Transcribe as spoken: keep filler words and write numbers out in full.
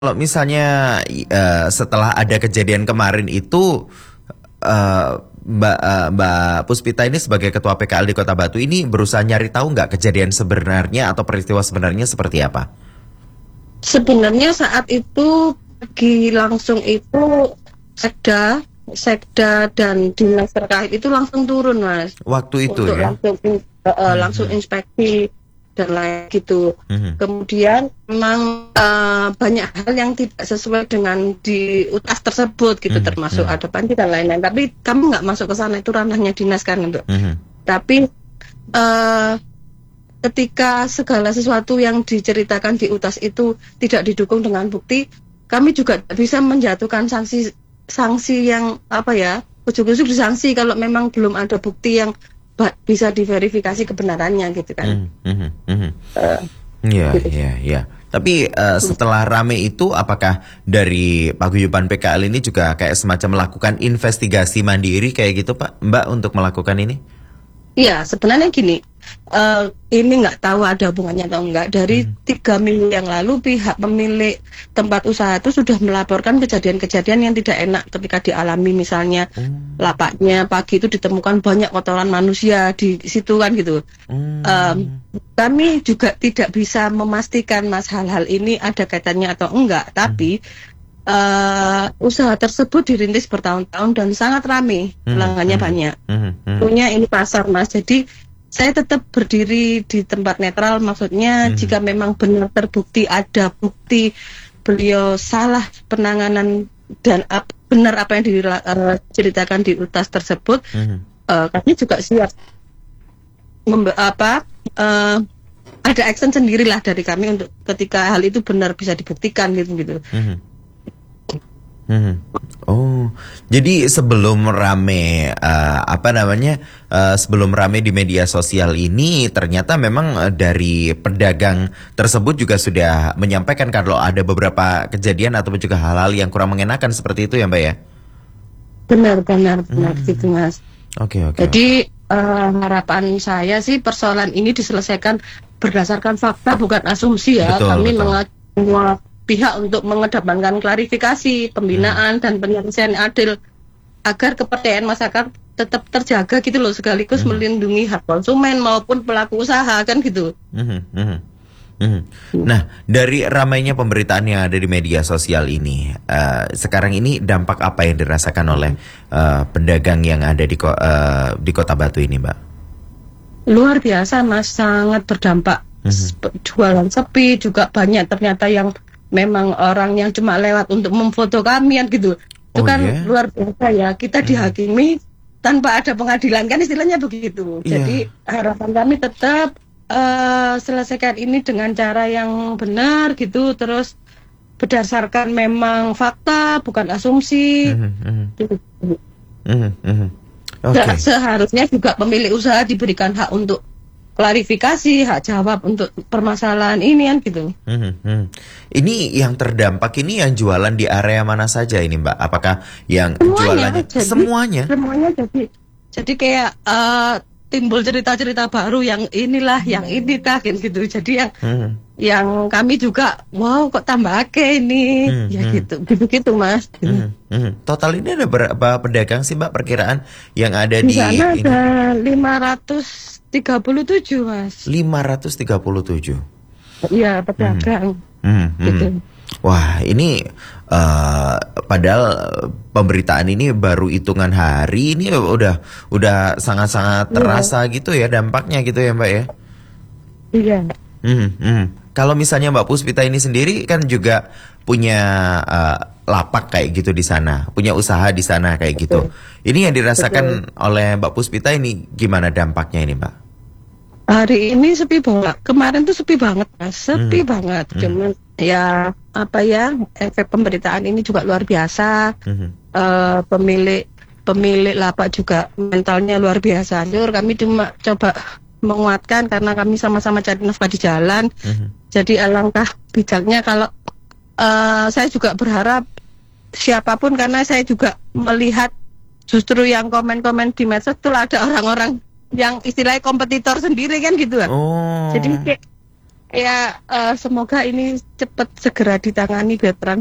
Kalau misalnya uh, setelah ada kejadian kemarin itu uh, Mbak uh, Mbak Puspita ini sebagai Ketua P K L di Kota Batu ini berusaha nyari tahu nggak kejadian sebenarnya atau peristiwa sebenarnya seperti apa? Sebenarnya saat itu pergi langsung itu sekda, sekda dan dinas terkait itu langsung turun, Mas. Waktu itu untuk ya? langsung uh, hmm. langsung inspeksi dan lain gitu. Hmm. Kemudian memang uh, banyak hal yang tidak sesuai dengan di U T A S tersebut gitu, hmm. termasuk hmm. ada panti dan lain-lain. Tapi kamu nggak masuk ke sana, itu ranahnya dinas kan untuk. Hmm. Tapi uh, ketika segala sesuatu yang diceritakan di U T A S itu tidak didukung dengan bukti, kami juga bisa menjatuhkan sanksi sanksi yang apa ya, ujuk-ujuk disanksi kalau memang belum ada bukti yang bisa diverifikasi kebenarannya gitu kan. Hmm, hmm, hmm. Uh, ya, gitu. ya, ya. Tapi uh, setelah rame itu, apakah dari paguyuban P K L ini juga kayak semacam melakukan investigasi mandiri kayak gitu, Pak, Mbak, untuk melakukan ini? Iya, sebenarnya gini, uh, ini nggak tahu ada hubungannya atau enggak. Dari hmm. tiga minggu yang lalu pihak pemilik tempat usaha itu sudah melaporkan kejadian-kejadian yang tidak enak ketika dialami, misalnya hmm. lapaknya pagi itu ditemukan banyak kotoran manusia di situ kan gitu. Hmm. Um, kami juga tidak bisa memastikan mas hal-hal ini ada kaitannya atau enggak, tapi hmm. Uh, usaha tersebut dirintis bertahun-tahun dan sangat ramai, pelanggannya hmm, banyak. Hmm, hmm. Punya ini pasar, Mas. Jadi saya tetap berdiri di tempat netral. Maksudnya hmm. jika memang benar terbukti ada bukti beliau salah penanganan dan ap, benar apa yang diceritakan uh, di U T A S tersebut, hmm. uh, kami juga siap membe- apa uh, ada action sendirilah dari kami untuk ketika hal itu benar bisa dibuktikan gitu gitu. Hmm. Hmm. Oh, jadi sebelum rame uh, apa namanya uh, sebelum rame di media sosial ini ternyata memang uh, dari pedagang tersebut juga sudah menyampaikan kalau ada beberapa kejadian ataupun juga hal-hal yang kurang mengenakan seperti itu ya, Mbak ya? Benar, benar, benar hmm. gitu, Mas. Oke, okay, oke. Okay, jadi okay. uh, harapan saya sih persoalan ini diselesaikan berdasarkan fakta bukan asumsi ya. Betul, Kami betul. pihak untuk mengedepankan klarifikasi, pembinaan hmm. dan penyelesaian adil agar kepercayaan masyarakat tetap terjaga gitu loh, sekaligus hmm. melindungi hak konsumen maupun pelaku usaha kan gitu. Hmm. Hmm. Hmm. Nah, dari ramainya pemberitaan yang ada di media sosial ini, uh, sekarang ini dampak apa yang dirasakan oleh uh, pedagang yang ada di ko- uh, di Kota Batu ini, Mbak? Luar biasa, Mas, sangat berdampak. Hmm. Jualan sepi, juga banyak ternyata yang memang orang yang cuma lewat untuk memfoto kami kan gitu. Itu oh, kan yeah? luar biasa ya. Kita hmm. dihakimi tanpa ada pengadilan kan istilahnya begitu. Yeah. Jadi harapan kami tetap uh, selesaikan ini dengan cara yang benar gitu. Terus berdasarkan memang fakta bukan asumsi. Hmm. Hmm. Gitu. Hmm. Hmm. Okay. Seharusnya juga pemilik usaha diberikan hak untuk klarifikasi, hak jawab untuk permasalahan ini kan gitu. Hmm, hmm. Ini yang terdampak ini yang jualan di area mana saja ini, Mbak? Apakah yang semuanya, jualannya jadi, semuanya? Semuanya jadi jadi kayak uh, timbul cerita-cerita baru yang inilah, hmm. yang ini kah gitu. Jadi yang hmm. yang kami juga wow kok tambah ke ini hmm. ya hmm. gitu. Gitu-gitu, Mas. Gitu. Hmm. Hmm. Total ini ada berapa pedagang sih, Mbak, perkiraan yang ada di, di sana ini? Ada lima ratus tiga puluh tujuh, Mas. lima ratus tiga puluh tujuh. Iya, pedagang. Hmm. Hmm. Gitu. Wah, ini uh, padahal pemberitaan ini baru hitungan hari, ini udah udah sangat-sangat terasa yeah. gitu ya dampaknya gitu ya, Mbak ya. Iya. Hmm. Hmm. Kalau misalnya Mbak Puspita ini sendiri kan juga punya uh, lapak kayak gitu di sana, punya usaha di sana kayak gitu. Betul. Ini yang dirasakan Betul. oleh Mbak Puspita ini gimana dampaknya ini, Mbak? Hari ini sepi banget. Kemarin tuh sepi banget, Mas. Sepi hmm. banget. Hmm. Cuman ya apa ya, efek pemberitaan ini juga luar biasa. Hmm. Uh, pemilik pemilik lapak juga mentalnya luar biasa. Jujur kami cuma coba menguatkan karena kami sama-sama cari nafkah di jalan. Hmm. Jadi alangkah bijaknya kalau uh, saya juga berharap siapapun, karena saya juga melihat justru yang komen-komen di medsos itu ada orang-orang yang istilahnya kompetitor sendiri kan gitu kan. Oh. Jadi kayak Ya, eh, semoga ini cepat segera ditangani biar terang